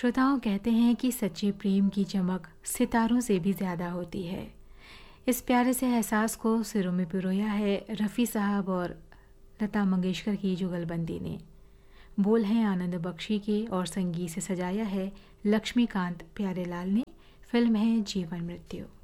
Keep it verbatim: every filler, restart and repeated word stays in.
श्रोताओं कहते हैं कि सच्चे प्रेम की चमक सितारों से भी ज़्यादा होती है। इस प्यारे से एहसास को सिरों में पिरोया है रफ़ी साहब और लता मंगेशकर की जुगलबंदी ने। बोल हैं आनंद बख्शी के और संगीत से सजाया है लक्ष्मीकांत प्यारेलाल ने। फिल्म है जीवन मृत्यु।